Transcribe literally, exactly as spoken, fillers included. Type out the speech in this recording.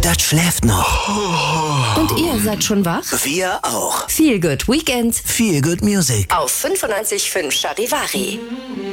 das schläft noch. Und ihr seid schon wach? Wir auch. Feel Good Weekend Feel Good Music. auf fünfundneunzig Komma fünf Charivari.